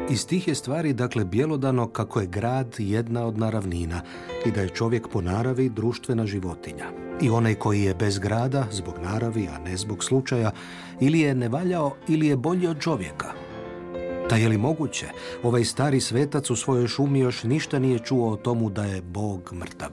Iz tih je stvari dakle bjelodano kako je grad jedna od naravnina i da je čovjek po naravi društvena životinja. I onaj koji je bez grada, zbog naravi, a ne zbog slučaja, ili je nevaljao ili je bolji od čovjeka. Da je li moguće, ovaj stari svetac u svojoj šumi još ništa nije čuo o tomu da je Bog mrtav.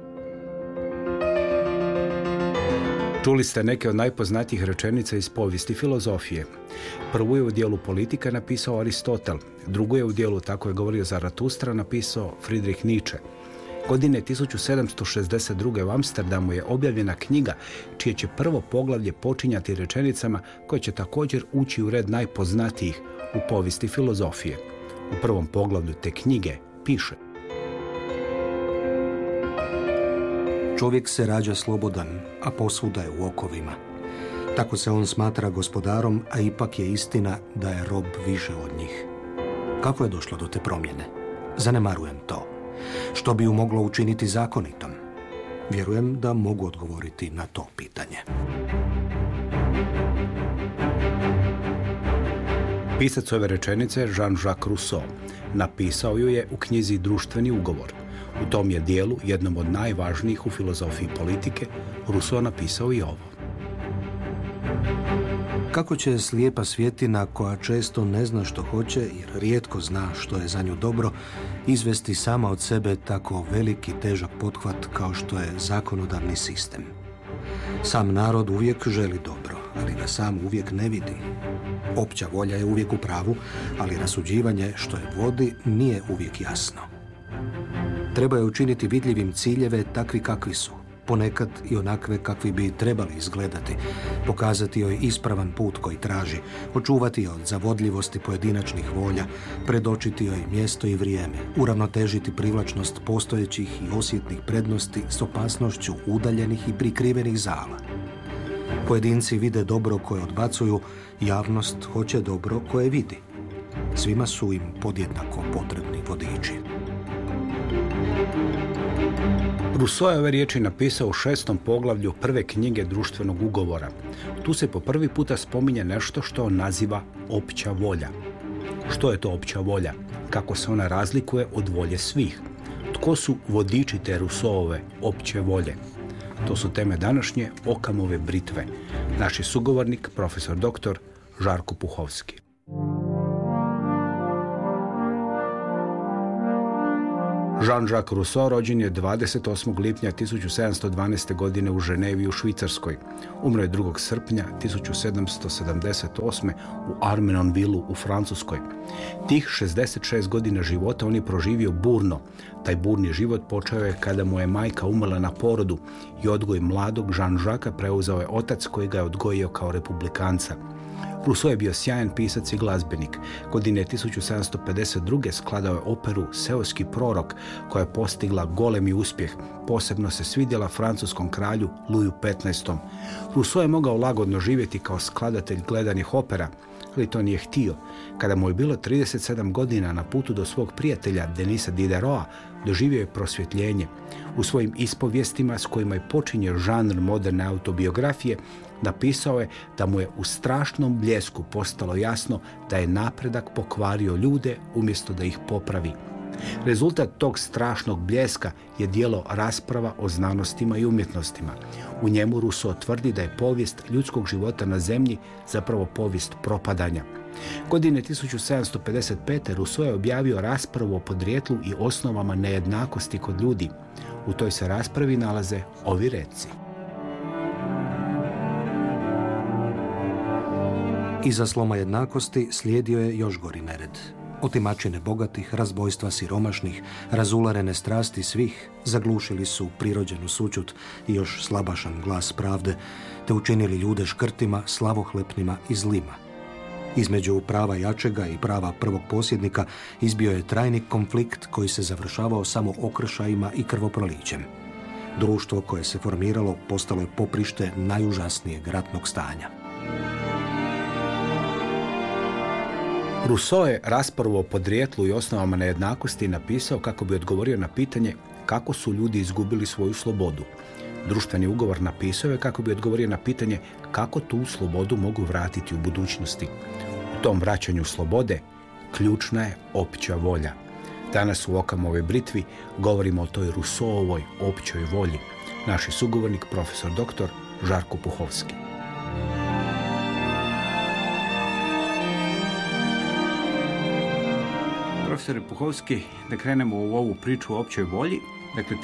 Čuli ste neke od najpoznatijih rečenica iz povijesti filozofije. Prvu je u dijelu Politika napisao Aristotel, drugu je u dijelu Tako je govorio Zaratustra napisao Friedrich Nietzsche. Godine 1762. u Amsterdamu je objavljena knjiga čije će prvo poglavlje počinjati rečenicama koje će također ući u red najpoznatijih u povijesti filozofije. U prvom poglavlju te knjige piše: Čovjek se rađa slobodan, a posvuda je u okovima. Tako se on smatra gospodarom, a ipak je istina da je rob više od njih. Kako je došlo do te promjene? Zanemarujem to. Što bi ju moglo učiniti zakonitom? Vjerujem da mogu odgovoriti na to pitanje. Pisac ove rečenice je Jean-Jacques Rousseau. Napisao ju je u knjizi Društveni ugovor. U tom je dijelu, jednom od najvažnijih u filozofiji politike, Rousseau napisao i ovo: Kako će slijepa svjetina, koja često ne zna što hoće jer rijetko zna što je za nju dobro, izvesti sama od sebe tako veliki težak pothvat kao što je zakonodavni sistem? Sam narod uvijek želi dobro, ali ga sam uvijek ne vidi. Opća volja je uvijek u pravu, ali rasuđivanje što je vodi nije uvijek jasno. Treba je učiniti vidljivim ciljeve takvi kakvi su, ponekad i onakve kakvi bi trebali izgledati, pokazati joj ispravan put koji traži, očuvati je od zavodljivosti pojedinačnih volja, predočiti joj mjesto i vrijeme, uravnotežiti privlačnost postojećih i osjetnih prednosti s opasnošću udaljenih i prikrivenih zala. Pojedinci vide dobro koje odbacuju, javnost hoće dobro koje vidi. Svima su im podjednako potrebni vodiči. Rousseau je ove riječi napisao u 6. poglavlju prve knjige Društvenog ugovora. Tu se po prvi puta spominje nešto što on naziva opća volja. Što je to opća volja? Kako se ona razlikuje od volje svih? Tko su vodiči te Rousseauove opće volje? To su teme današnje Okamove britve. Naš je sugovornik, profesor dr. Žarko Puhovski. Jean-Jacques Rousseau rođen je 28. lipnja 1712. godine u Ženevi u Švicarskoj. Umro je 2. srpnja 1778. u Armenonvillu u Francuskoj. Tih 66 godina života on je proživio burno. Taj burni život počeo je kada mu je majka umrla na porodu i odgoj mladog Jean-Jacquesa preuzeo je otac koji ga je odgojio kao republikanca. Rousseau je bio sjajan pisac i glazbenik. Godine 1752. skladao je operu Seoski prorok koja je postigla golemi uspjeh. Posebno se svidjela francuskom kralju Louisu XV. Rousseau je mogao lagodno živjeti kao skladatelj gledanih opera, ali to nije htio. Kada mu je bilo 37 godina na putu do svog prijatelja Denisa Dideroa, doživio je prosvjetljenje. U svojim ispovijestima s kojima je počinje žanr moderne autobiografije, napisao je da mu je u strašnom bljesku postalo jasno da je napredak pokvario ljude umjesto da ih popravi. Rezultat tog strašnog bljeska je djelo Rasprava o znanostima i umjetnostima. U njemu Rousseau tvrdi da je povijest ljudskog života na zemlji zapravo povijest propadanja. Godine 1755. Rousseau je objavio Raspravu o podrijetlu i osnovama nejednakosti kod ljudi. U toj se raspravi nalaze ovi reci: Iza sloma jednakosti slijedio je još gori nered. Otimačine bogatih, razbojstva siromašnih, razularene strasti svih zaglušili su prirođenu sućut i još slabašan glas pravde, te učinili ljude škrtima, slavohlepnima i zlima. Između prava jačega i prava prvog posjednika izbio je trajni konflikt koji se završavao samo okršajima i krvoprolićem. Društvo koje se formiralo postalo je poprište najužasnijeg ratnog stanja. Rousseau je Raspravu o podrijetlu i osnovama nejednakosti napisao kako bi odgovorio na pitanje kako su ljudi izgubili svoju slobodu. Društveni ugovor napisao je kako bi odgovorio na pitanje kako tu slobodu mogu vratiti u budućnosti. U tom vraćanju slobode Ključna je opća volja. Danas u Okamove britvi govorimo o toj Rousseauovoj općoj volji. Naš je sugovornik, profesor dr. Žarko Puhovski. Profesore Puhovski, da krenemo u ovu priču o općoj volji. Dakle,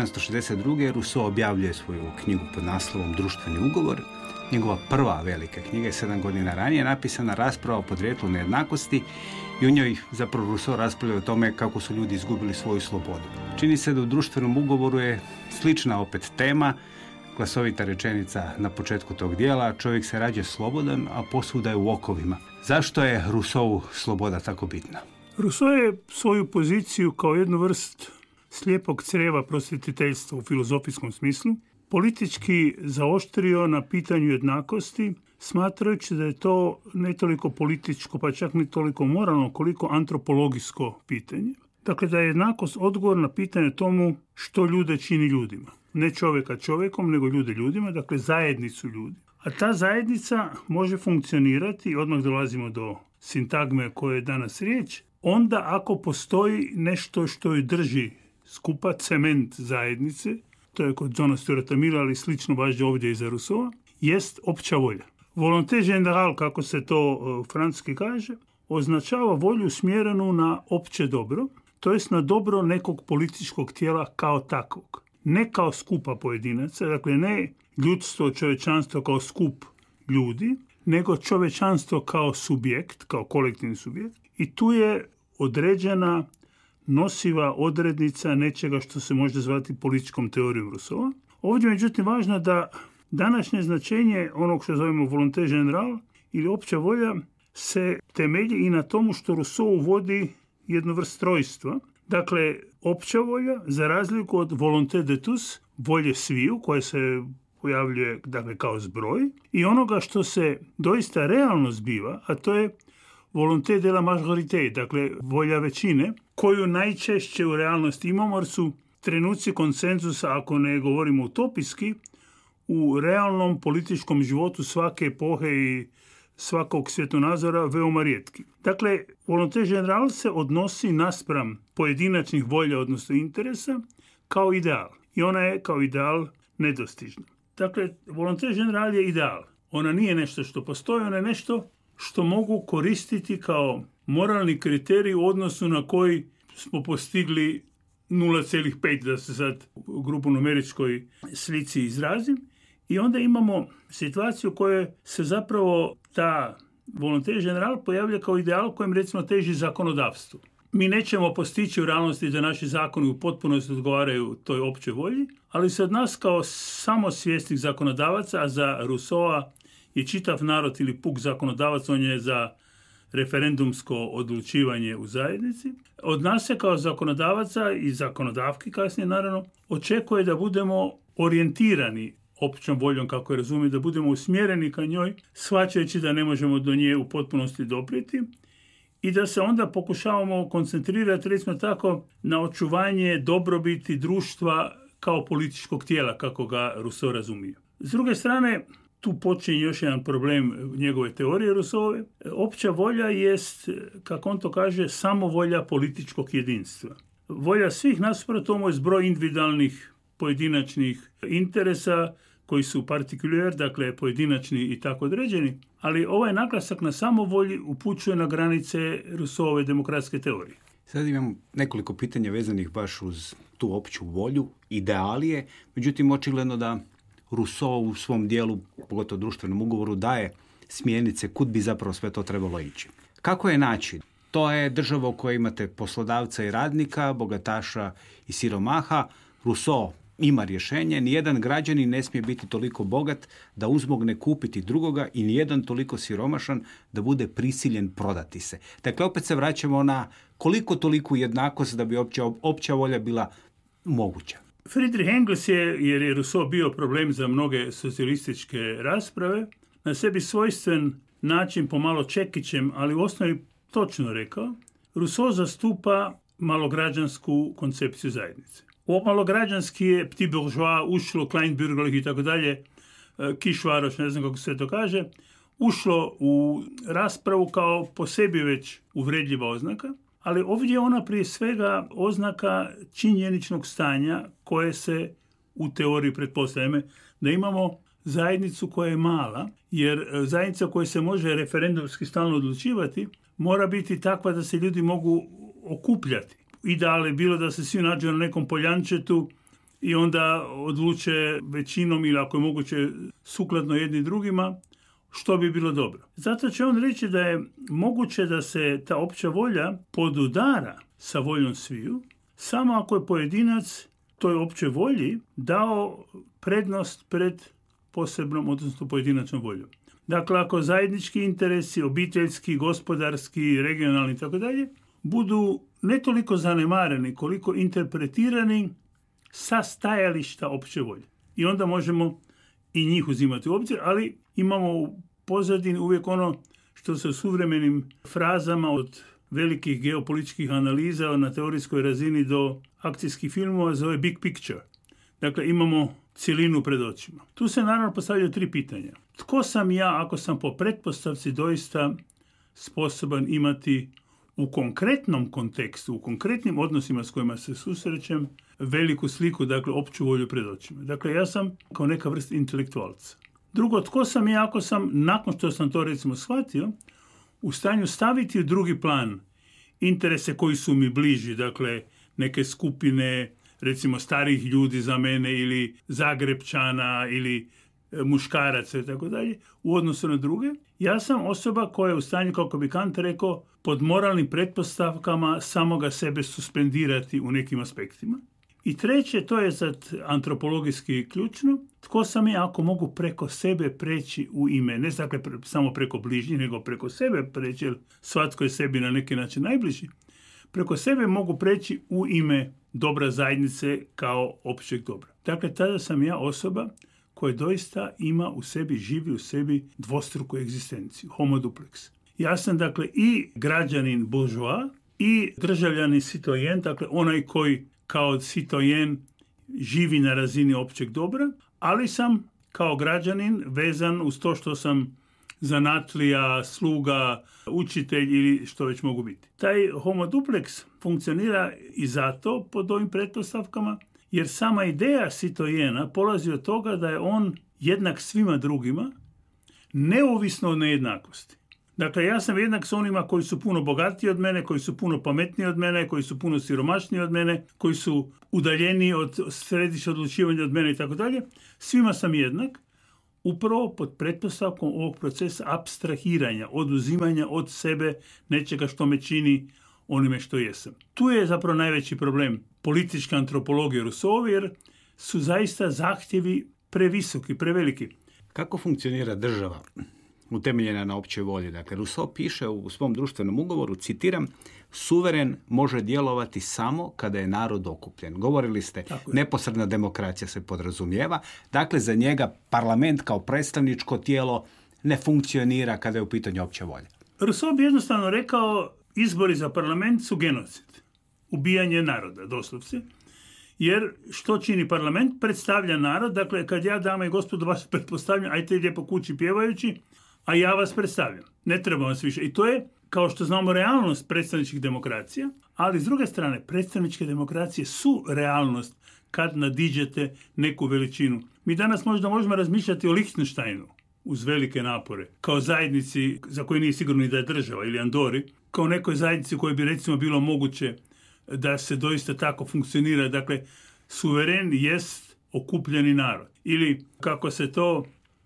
1762. Rousseau objavljuje svoju knjigu pod naslovom Društveni ugovor. Njegova prva velika knjiga je 7 godina ranije napisana Rasprava o podrijetlu nejednakosti i u njoj zapravo Rousseau raspravlja o tome kako su ljudi izgubili svoju slobodu. Čini se da u društvenom ugovoru je slična opet tema, glasovita rečenica na početku tog dijela, čovjek se rađa slobodan, a posvuda je u okovima. Zašto je Rousseau sloboda tako bitna? Rousseau je svoju poziciju kao jednu vrst slijepog crijeva prosvjetiteljstva u filozofijskom smislu politički zaoštrio na pitanju jednakosti, smatrajući da je to ne toliko političko, pa čak ni toliko moralno, koliko antropologijsko pitanje. Dakle, da je jednakost odgovor na pitanje tomu što ljude čini ljudima. Ne čovjeka čovjekom, nego ljude ljudima, dakle zajednicu ljudi. A ta zajednica može funkcionirati, odmah dolazimo do sintagme koje je danas riječ, onda ako postoji nešto što ju drži skupa, cement zajednice, to je kod Johna Stuarta Milla, ali slično važi ovdje i za Rousseaua, jest opća volja. Volonté générale, kako se to francuski kaže, označava volju usmjerenu na opće dobro, to jest na dobro nekog političkog tijela kao takvog. Ne kao skupa pojedinaca, dakle ne ljudstvo, čovječanstvo kao skup ljudi, nego čovječanstvo kao subjekt, kao kolektivni subjekt. I tu je određena nosiva odrednica nečega što se može zvati političkom teorijom Rousseaua. Ovdje je međutim važno da današnje značenje onog što zovemo volonté générale ili opća volja se temelji i na tomu što Rousseau uvodi jednu vrst trojstva. Dakle, opća volja, za razliku od volonté de tous, volje sviju, koje se pojavljuje dakle, kao zbroj, i onoga što se doista realno zbiva, a to je volonté de la majorité, dakle volja većine, koju najčešće u realnosti imamo, jer su trenuci konsenzusa, ako ne govorimo utopijski, u realnom političkom životu svake epohe i svakog svjetonazora veoma rijetki. Dakle, volonté générale se odnosi naspram pojedinačnih volja, odnosno interesa, kao ideal. I ona je kao ideal nedostižna. Dakle, volonté générale je ideal. Ona nije nešto što postoji, ona je nešto što mogu koristiti kao moralni kriterij u odnosu na koji smo postigli 0,5, da se sad u grubo numeričkoj slici izrazim. I onda imamo situaciju u kojoj se zapravo ta volonté générale pojavlja kao ideal kojem recimo teži zakonodavstvu. Mi nećemo postići u realnosti da naši zakoni u potpunosti odgovaraju toj općoj volji, ali se od nas kao samosvjesnih zakonodavaca, a za Rousseaua je čitav narod ili puk zakonodavac, on je za referendumsko odlučivanje u zajednici. Od nas se kao zakonodavaca i zakonodavki kasnije naravno očekuje da budemo orijentirani općom voljom, kako je razumije, da budemo usmjereni ka njoj, shvaćajući da ne možemo do nje u potpunosti doprijeti i da se onda pokušavamo koncentrirati, recimo tako, na očuvanje dobrobiti društva kao političkog tijela, kako ga Rousseau razumije. S druge strane, tu počinje još jedan problem njegove teorije Rousseauove. Opća volja jest, kako on to kaže, samovolja političkog jedinstva. Volja svih nasuprot tomu je zbroj individualnih pojedinačnih interesa koji su partikulier, dakle pojedinačni i tako određeni, ali ovaj naglasak na samovolji upućuje na granice Rousseauove demokratske teorije. Sad imam nekoliko pitanja vezanih baš uz tu opću volju, idealije, međutim očigledno da Rousseau u svom dijelu, pogotovo društvenom ugovoru, daje smjernice kud bi zapravo sve to trebalo ići. Kako je naći? To je država u kojoj imate poslodavca i radnika, bogataša i siromaha. Rousseau ima rješenje, nijedan građanin ne smije biti toliko bogat da uzmogne kupiti drugoga i nijedan toliko siromašan da bude prisiljen prodati se. Dakle, opet se vraćamo na koliko toliku jednakost da bi opća volja bila moguća. Friedrich Engels je, jer je Rousseau bio problem za mnoge socijalističke rasprave, na sebi svojstven način, pomalo čekićem, ali u osnovi točno rekao, Rousseau zastupa malograđansku koncepciju zajednice. Ovo malograđanski je petit bourgeois, ušlo, kleinbürgerlich i tako dalje, kišvaroš, ne znam kako se to kaže, ušlo u raspravu kao po sebi već uvredljiva oznaka, ali ovdje je ona prije svega oznaka činjeničnog stanja koje se u teoriji pretpostavlja. Da imamo zajednicu koja je mala, jer zajednica koja se može referendumski stalno odlučivati mora biti takva da se ljudi mogu okupljati. Ideal je bilo da se svi nađu na nekom poljančetu i onda odluče većinom ili ako je moguće sukladno jedni drugima, što bi bilo dobro. Zato će on reći da je moguće da se ta opća volja podudara sa voljom sviju, samo ako je pojedinac toj općoj volji dao prednost pred posebnom, odnosno pojedinačnom voljom. Dakle, ako zajednički interesi, obiteljski, gospodarski, regionalni itd. budu ne toliko zanemareni, koliko interpretirani sa stajališta opće volje. I onda možemo i njih uzimati u obzir, ali imamo u pozadini uvijek ono što se u suvremenim frazama od velikih geopolitičkih analiza na teorijskoj razini do akcijskih filmova zove big picture. Dakle, imamo cjelinu pred očima. Tu se naravno postavljaju 3 pitanja. Tko sam ja ako sam po pretpostavci doista sposoban imati u konkretnom kontekstu, u konkretnim odnosima s kojima se susrećem, veliku sliku, dakle, opću volju pred očima. Dakle, ja sam kao neka vrsta intelektualca. Drugo, tko sam ja ako sam, nakon što sam to recimo shvatio, u stanju staviti u drugi plan interese koji su mi bliži, dakle, neke skupine, recimo starih ljudi za mene ili Zagrepčana ili muškaraca i tako dalje, u odnosu na druge. Ja sam osoba koja je u stanju, kako bi Kant rekao, pod moralnim pretpostavkama samoga sebe suspendirati u nekim aspektima. I treće, to je sad antropologijski ključno, tko sam ja ako mogu preko sebe preći u ime, ne dakle samo preko bližnjih, nego preko sebe preći, jer svatko je sebi na neki način najbliži. Preko sebe mogu preći u ime dobra zajednice kao općeg dobra. Dakle, tada sam ja osoba koja doista ima u sebi, živi u sebi dvostruku egzistenciju, homo duplex. Ja sam, dakle, i građanin bourgeois i državljanin citoyen, dakle, onaj koji kao citoyen živi na razini općeg dobra, ali sam kao građanin vezan uz to što sam zanatlija, sluga, učitelj ili što već mogu biti. Taj homo duplex funkcionira i zato pod ovim pretpostavkama, jer sama ideja citoyena polazi od toga da je on jednak svima drugima, neovisno od nejednakosti. Dakle, ja sam jednak s onima koji su puno bogatiji od mene, koji su puno pametniji od mene, koji su puno siromašniji od mene, koji su udaljeniji od središta odlučivanja od mene i tako dalje. Svima sam jednak, upravo pod pretpostavkom ovog procesa apstrahiranja, oduzimanja od sebe nečega što me čini onime što jesam. Tu je zapravo najveći problem političke antropologije Rousseau, jer su zaista zahtjevi previsoki, preveliki. Kako funkcionira država utemeljena na općoj volji? Dakle, Rousseau piše u svom društvenom ugovoru, citiram, suveren može djelovati samo kada je narod okupljen. Govorili ste, neposredna demokracija se podrazumijeva. Dakle, za njega parlament kao predstavničko tijelo ne funkcionira kada je u pitanju opća volja. Rousseau bi jednostavno rekao, izbori za parlament su genocid. Ubijanje naroda, doslovce. Jer što čini parlament? Predstavlja narod. Dakle, kad ja, dame i gospodo, vas pretpostavljam, ajte lijepo kući pjevajući, a ja vas predstavljam. Ne treba vas više. I to je, kao što znamo, realnost predstavničkih demokracija, ali s druge strane, predstavničke demokracije su realnost kad nadiđete neku veličinu. Mi danas možda možemo razmišljati o Lichtensteinu uz velike napore, kao zajednici za koju nije sigurno ni da je država, ili Andori, kao nekoj zajednici kojoj bi recimo bilo moguće da se doista tako funkcionira. Dakle, suveren jest okupljeni narod. Ili kako se to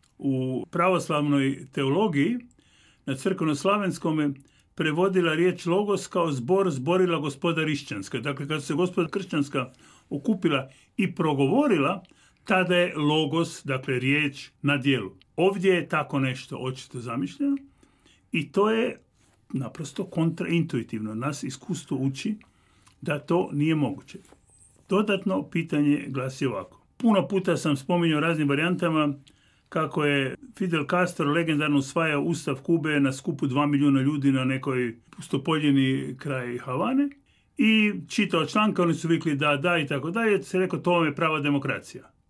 u pravoslavnoj teologiji na crkveno-slavenskome prevodila riječ logos kao zbor, zborila gospoda Rišćanska. Dakle, kad se gospoda Kršćanska okupila i progovorila, tada je logos, dakle riječ, na djelu. Ovdje je tako nešto očito zamišljeno i to je naprosto kontraintuitivno. Nas iskustvo uči da to nije moguće. Dodatno pitanje glasi ovako. Puno puta sam spominjao raznim varijantama kako je Fidel Castro legendarno usvajao Ustav Kube na skupu 2 milijuna ljudi na nekoj pustopoljini kraj Havane i čitao članke, oni su vikli da i tako dalje, se rekao to vam je prava demokracija.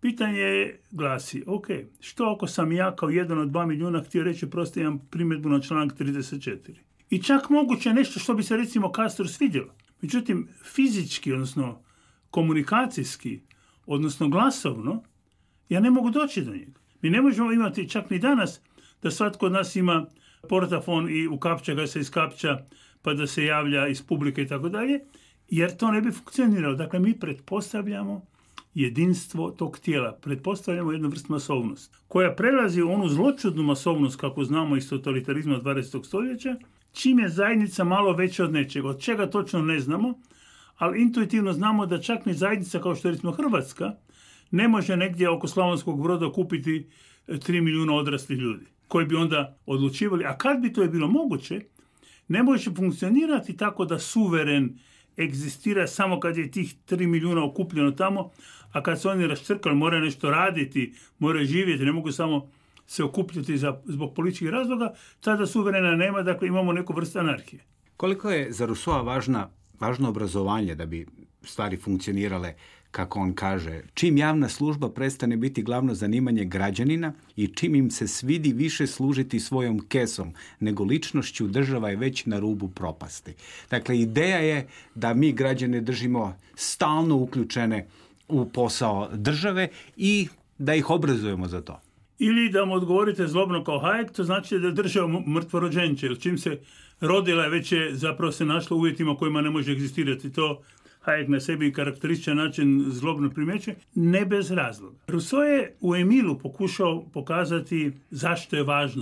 Pitanje glasi, ok, što ako sam ja kao jedan od 2 milijuna htio reći, prosto imam primjedbu na članak 34. I čak moguće nešto što bi se recimo Castro svidjelo. Međutim, fizički, odnosno komunikacijski, odnosno glasovno, ja ne mogu doći do njega. Mi ne možemo imati čak ni danas da svatko od nas ima portafon i ukapča ga se iskapča pa da se javlja iz publike i tako dalje, jer to ne bi funkcioniralo. Dakle, mi pretpostavljamo jedinstvo tog tijela, pretpostavljamo jednu vrstu masovnost, koja prelazi u onu zločudnu masovnost, kako znamo iz totalitarizma 20. stoljeća, čim je zajednica malo veća od nečega. Od čega točno ne znamo, ali intuitivno znamo da čak ni zajednica kao što je recimo Hrvatska ne može negdje oko Slavonskog Broda kupiti 3 milijuna odraslih ljudi koji bi onda odlučivali. A kad bi to je bilo moguće, ne može funkcionirati tako da suveren egzistira samo kad je tih 3 milijuna okupljeno tamo, a kad se oni raštrkali, moraju nešto raditi, moraju živjeti, ne mogu samo se okupljati zbog političkih razloga, tada suverena nema, dakle imamo neku vrstu anarhije. Koliko je za Rousseau važno obrazovanje da bi stvari funkcionirale, kako on kaže, čim javna služba prestane biti glavno zanimanje građanina i čim im se svidi više služiti svojom kesom nego ličnošću, država je već na rubu propasti. Dakle, ideja je da mi građane držimo stalno uključene u posao države i da ih obrazujemo za to. Ili da mu odgovorite zlobno kao Hayek, to znači da je država mrtvorođenče, jer čim se rodila već je zapravo se našla u uvjetima kojima ne može egzistirati. To Hayek na sebi karakterističan način zlobno primjećuje, ne bez razloga. Rousseau je u Emilu pokušao pokazati zašto je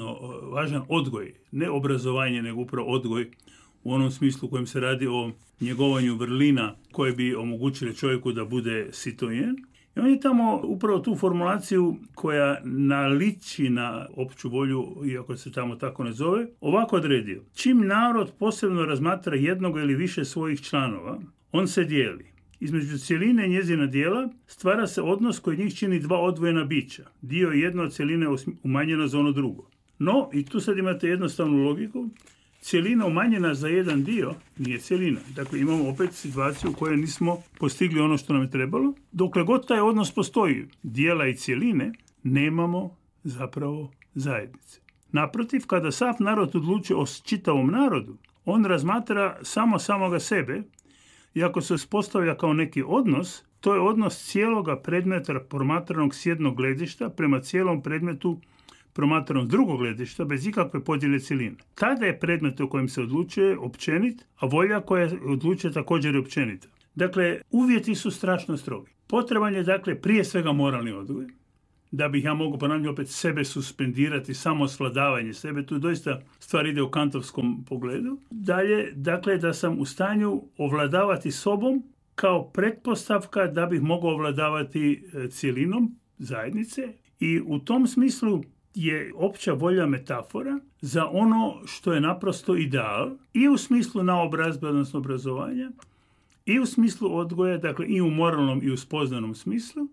važan odgoj, ne obrazovanje, nego upravo odgoj u onom smislu u kojem se radi o njegovanju vrlina koje bi omogućile čovjeku da bude citoyen. I on je tamo upravo tu formulaciju koja naliči na opću volju, iako se tamo tako ne zove, ovako odredio. Čim narod posebno razmatra jednog ili više svojih članova, on se dijeli. Između cjeline i njezina dijela stvara se odnos koji njih čini dva odvojena bića. Dio jedno od cjeline umanjeno za ono drugo. No, i tu sad imate jednostavnu logiku, cjelina umanjena za jedan dio nije cjelina. Dakle, imamo opet situaciju u kojoj nismo postigli ono što nam je trebalo. Dokle god taj odnos postoji, dijela i cjeline, nemamo zapravo zajednice. Naprotiv, kada sav narod odluči o čitavom narodu, on razmatra samo samoga sebe, i ako se uspostavlja kao neki odnos, to je odnos cijeloga predmeta promatranog s jednog gledišta prema cijelom predmetu promatranog s drugog gledišta, bez ikakve podjele cjeline. Tada je predmet o kojem se odlučuje općenit, a volja koja odlučuje također je općenita. Dakle, uvjeti su strašno strogi. Potreban je, dakle, prije svega moralni odgoj, da bih ja mogu ponavljati opet sebe suspendirati, samo svladavanje sebe, tu doista stvar ide u kantovskom pogledu. Dalje, dakle, da sam u stanju ovladavati sobom kao pretpostavka da bih mogao ovladavati cjelinom zajednice i u tom smislu je opća volja metafora za ono što je naprosto ideal i u smislu naobrazbe, odnosno obrazovanja, i u smislu odgoja, dakle i u moralnom i u spoznanom smislu,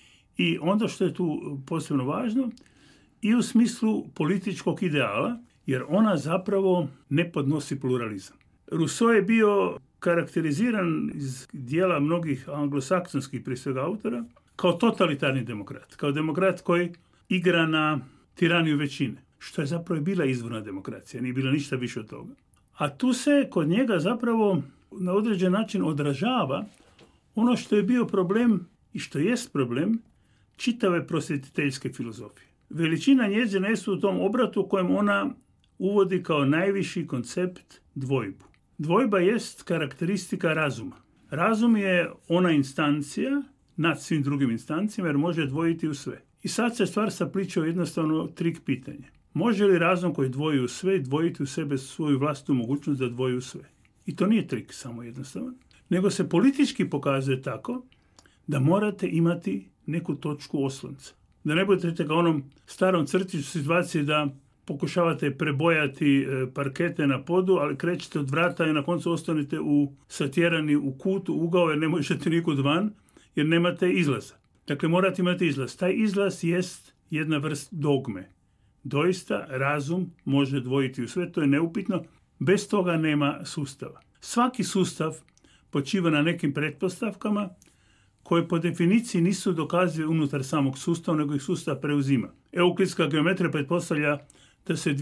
i onda što je tu posebno važno, i u smislu političkog ideala, jer ona zapravo ne podnosi pluralizam. Rousseau je bio karakteriziran iz dijela mnogih anglosaksonskih prije svega autora kao totalitarni demokrat, kao demokrat koji igra na tiraniju većine, što je zapravo bila izvorna demokracija, nije bila ništa više od toga. A tu se kod njega zapravo na određen način odražava ono što je bio problem i što jest problem čitave prosvjetiteljske filozofije. Veličina njezina jest u tom obratu u kojem ona uvodi kao najviši koncept dvojbu. Dvojba jest karakteristika razuma. Razum je ona instancija nad svim drugim instancijama jer može dvojiti u sve. I sad se stvar sapliče u jednostavno trik pitanje. Može li razum koji dvoji u sve dvojiti u sebe svoju vlastnu mogućnost da dvoji u sve? I to nije trik samo jednostavno. Nego se politički pokazuje tako da morate imati neku točku oslonca. Da ne budete ga onom starom crtiću situacije da pokušavate prebojati parkete na podu, ali krećete od vrata i na koncu ostanete satjerani u kutu, ugao jer ne možete nikud van jer nemate izlaza. Dakle, morate imati izlaz. Taj izlaz jest jedna vrst dogme. Doista, razum može dvojiti u sve, to je neupitno. Bez toga nema sustava. Svaki sustav počiva na nekim pretpostavkama koje po definiciji nisu dokazive unutar samog sustava, nego ih sustav preuzima. Euklidska geometrija pretpostavlja da se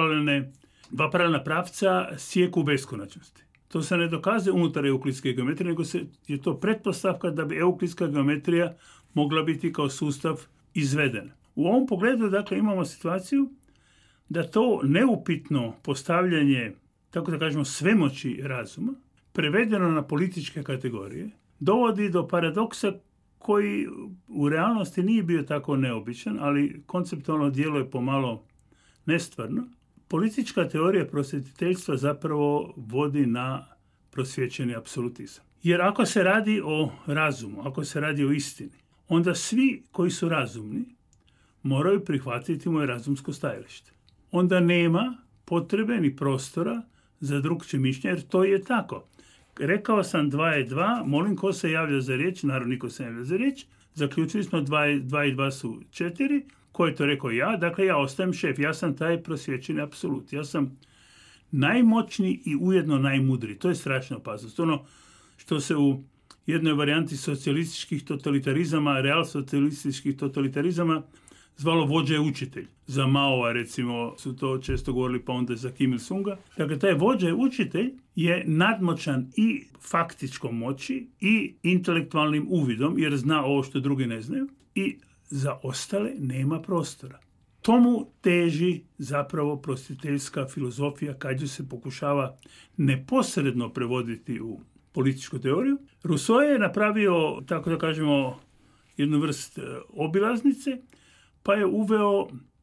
dva paralelna pravca sjeku u beskonačnosti. To se ne dokazuje unutar euklidske geometrije, nego je to pretpostavka da bi euklidska geometrija mogla biti kao sustav izvedena. U ovom pogledu, dakle, imamo situaciju da to neupitno postavljanje, tako da kažemo, svemoći razuma, prevedeno na političke kategorije, dovodi do paradoksa koji u realnosti nije bio tako neobičan, ali konceptualno djeluje pomalo nestvarno. Politička teorija prosvjetiteljstva zapravo vodi na prosvjećeni apsolutizam. Jer ako se radi o razumu, ako se radi o istini, onda svi koji su razumni moraju prihvatiti moje razumsko stajalište. Onda nema potrebe ni prostora za drukčije mišljenje, jer to je tako. Rekao sam 2 je 2, molim ko se javlja za riječ, naravno niko se javlja za riječ, zaključili smo 2 i 2 su 4, ko je to rekao ja, dakle ja ostajem šef, ja sam taj prosvjećeni apsolut, ja sam najmoćniji i ujedno najmudriji, to je strašna opasnost. Ono što se u jednoj varijanti socijalističkih totalitarizama, realsocijalističkih totalitarizama, zvalo vođa je učitelj. Za Maova, recimo, su to često govorili, pa onda za Kim Il-sunga. Dakle, taj vođa je učitelj je nadmoćan i faktičkom moći i intelektualnim uvidom, jer zna ovo što drugi ne znaju, i za ostale nema prostora. Tomu teži zapravo prosvjetiteljska filozofija kad ju se pokušava neposredno prevoditi u političku teoriju. Rousseau je napravio, tako da kažemo, jednu vrst obilaznice, pa je uveo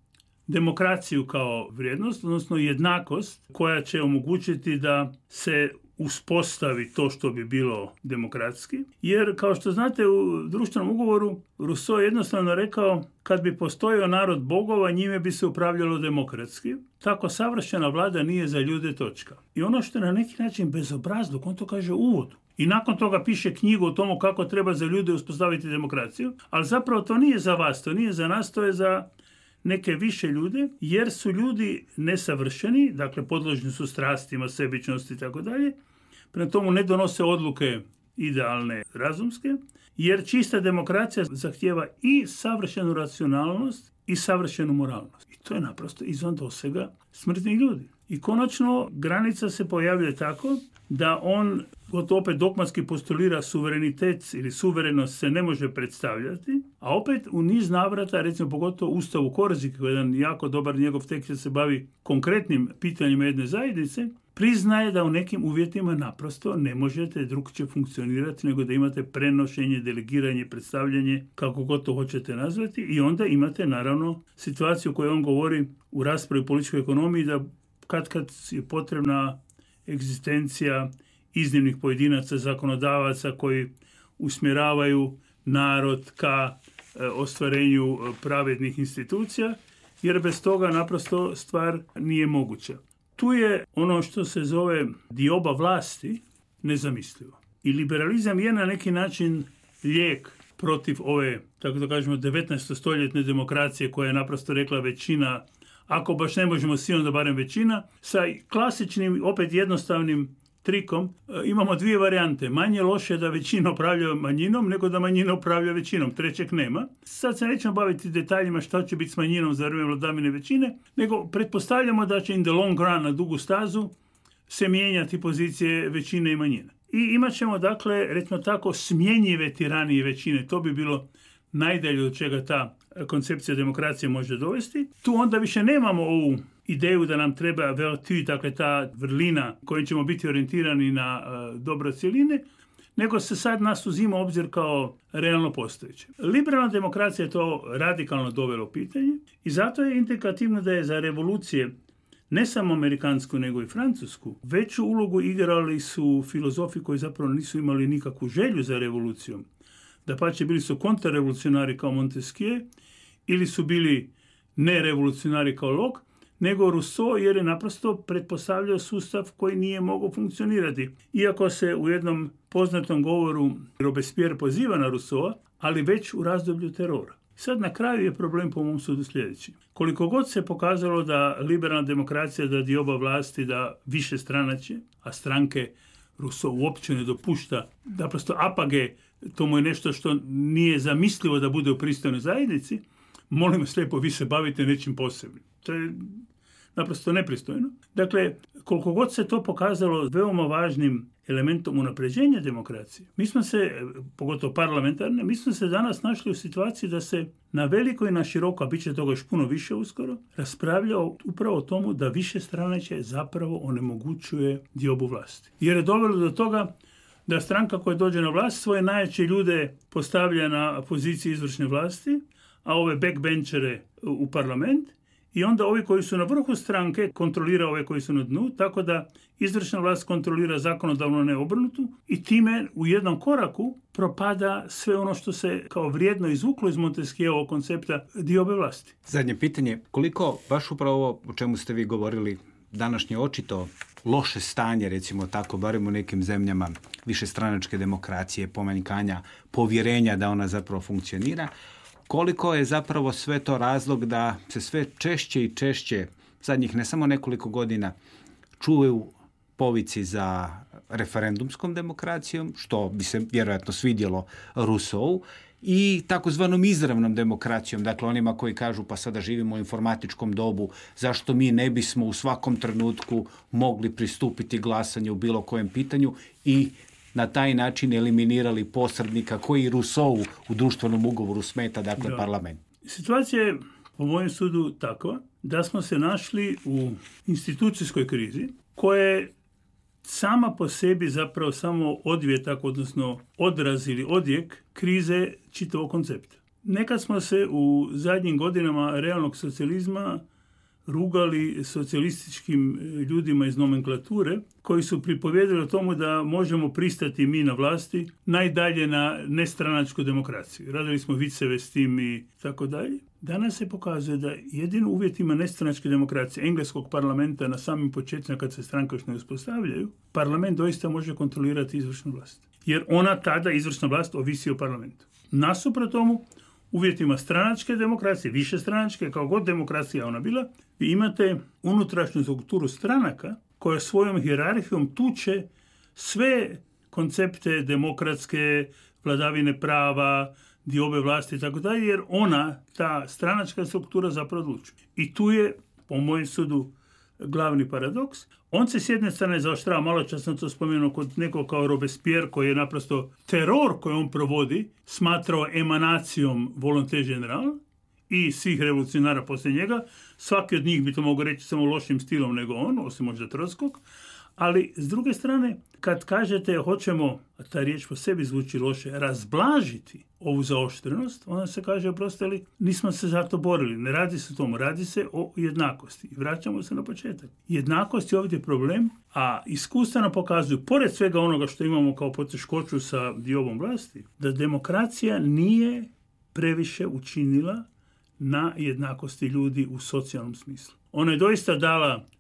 demokraciju kao vrijednost, odnosno jednakost koja će omogućiti da se uspostavi to što bi bilo demokratski. Jer, kao što znate, u društvenom ugovoru Rousseau je jednostavno rekao kad bi postojao narod bogova, njime bi se upravljalo demokratski. Tako savršena vlada nije za ljude, točka. I ono što je na neki način bezobrazluk, on to kaže u uvodu. I nakon toga piše knjigu o tomu kako treba za ljude uspostaviti demokraciju, ali zapravo to nije za vas, to nije za nas, to je za neke više ljude, jer su ljudi nesavršeni, dakle podložni su strastima, sebičnosti i tako dalje, prema tomu ne donose odluke idealne, razumske, jer čista demokracija zahtijeva i savršenu racionalnost i savršenu moralnost. I to je naprosto izvan dosega smrtnih ljudi. I konačno, granica se pojavljuje tako da on gotovo opet dogmatski postulira suverenitet ili suverenost se ne može predstavljati, a opet u niz navrata, recimo pogotovo Ustavu Korzike, koji je jedan jako dobar njegov tekst se bavi konkretnim pitanjima jedne zajednice, priznaje da u nekim uvjetima naprosto ne možete drukčije funkcionirati nego da imate prenošenje, delegiranje, predstavljanje, kako god to hoćete nazvati, i onda imate naravno situaciju koju on govori u raspravi o političkoj ekonomiji da kad je potrebna egzistencija iznimnih pojedinaca, zakonodavaca koji usmjeravaju narod ka ostvarenju pravednih institucija, jer bez toga naprosto stvar nije moguća. Tu je ono što se zove dioba vlasti nezamislivo. I liberalizam je na neki način lijek protiv ove, tako da kažemo, 19-stoljetne demokracije koja je naprosto rekla većina, ako baš ne možemo svi, onda barem većina, sa klasičnim, opet jednostavnim trikom. Imamo dvije varijante. Manje loše da većina upravlja manjinom nego da manjina upravlja većinom. Trećeg nema. Sad se nećemo baviti detaljima šta će biti s manjinom za vrijeme vladavine većine, nego pretpostavljamo da će in the long run, na dugu stazu, se mijenjati pozicije većine i manjine. I imat ćemo, dakle, recimo tako, smjenjive tiranije većine. To bi bilo najdalje od čega ta koncepcija demokracije može dovesti. Tu onda više nemamo ovu ideju da nam treba vertu, dakle ta vrlina kojom ćemo biti orijentirani na dobro cjeline, nego se sad nas uzima obzir kao realno postojeće. Liberalna demokracija je to radikalno dovelo u pitanje i zato je indikativno da je za revolucije, ne samo amerikansku nego i francusku, veću ulogu igrali su filozofi koji zapravo nisu imali nikakvu želju za revolucijom. Dapače, bili su kontrarevolucionari kao Montesquieu ili su bili nerevolucionari kao Locke, nego Rousseau, jer je naprosto pretpostavljao sustav koji nije mogao funkcionirati. Iako se u jednom poznatom govoru Robespierre poziva na Rousseaua, ali već u razdoblju terora. Sad na kraju je problem po mom sudu sljedeći. Koliko god se pokazalo da liberalna demokracija, da dioba vlasti, da više stranačje, a stranke Rousseau uopće ne dopušta, naprosto apage, to mu je nešto što nije zamislivo da bude u pristojnoj zajednici, molim vas lijepo, vi se bavite nečim posebnim. To je naprosto nepristojno. Dakle, koliko god se to pokazalo veoma važnim elementom unapređenja demokracije, mi smo se, pogotovo parlamentarne, mi smo se danas našli u situaciji da se na veliko i na široko, a bit će toga još puno više uskoro, raspravlja upravo o tomu da više stranačje zapravo onemogućuje diobu vlasti. Jer je dovelo do toga da stranka koja dođe na vlast svoje najjače ljude postavlja na poziciji izvršne vlasti, a ove backbenchere u parlament, i onda ovi koji su na vrhu stranke kontrolira ove koji su na dnu, tako da izvršna vlast kontrolira zakonodavno neobrnutu i time u jednom koraku propada sve ono što se kao vrijedno izvuklo iz Montesquieuovog koncepta diobe vlasti. Zadnje pitanje, koliko baš upravo ovo o čemu ste vi govorili, današnje očito loše stanje, recimo tako, barem u nekim zemljama višestranačke demokracije, pomanjkanja povjerenja da ona zapravo funkcionira, koliko je zapravo sve to razlog da se sve češće i češće, zadnjih ne samo nekoliko godina, čuju povici za referendumskom demokracijom, što bi se vjerojatno svidjelo Rousseau, i takozvanom izravnom demokracijom, dakle onima koji kažu pa sada živimo u informatičkom dobu, zašto mi ne bismo u svakom trenutku mogli pristupiti glasanju u bilo kojem pitanju i na taj način eliminirali posrednika koji Rousseau u društvenom ugovoru smeta, dakle parlament. Situacija je, po mojem sudu, takva da smo se našli u institucijskoj krizi koja je sama po sebi zapravo samo odvjetak, odnosno odraz ili odjek krize čitavog koncepta. Nekad smo se u zadnjim godinama realnog socijalizma rugali socijalističkim ljudima iz nomenklature koji su pripovjedili o tomu da možemo pristati mi na vlasti najdalje na nestranačku demokraciju. Radili smo viceve s tim i tako dalje. Danas se pokazuje da jedino uvjetima nestranačke demokracije engleskog parlamenta na samim početcima kad se stranke još ne uspostavljaju, parlament doista može kontrolirati izvršnu vlast. Jer ona tada, izvršna vlast, ovisi o parlamentu. Nasuprot tomu, uvjetima stranačke demokracije, više stranačke, kao god demokracija ona bila, vi imate unutrašnju strukturu stranaka koja svojom hijerarhijom tuče sve koncepte demokratske, vladavine prava, diobe vlasti i tako dalje, jer ona, ta stranačka struktura zapravo odlučuje. I tu je, po mojem sudu, glavni paradoks. On se s jedne strane zaoštrava, malo čas sam to spomenuo kod nekog kao Robespierre, koji je naprosto teror koji on provodi smatrao emanacijom volonté générale i svih revolucionara poslije njega. Svaki od njih bi to mogu reći samo lošim stilom nego on, osim možda Trotskog. Ali, s druge strane, kad kažete hoćemo, a ta riječ po sebi zvuči loše, razblažiti ovu zaoštrenost, onda se kaže, oprostili, nismo se za to borili. Ne radi se o tomu, radi se o jednakosti. I vraćamo se na početak. Jednakost je ovdje problem, a iskustva nam pokazuju, pored svega onoga što imamo kao poteškoću sa diobom vlasti, da demokracija nije previše učinila na jednakosti ljudi u socijalnom smislu. Ona je doista dala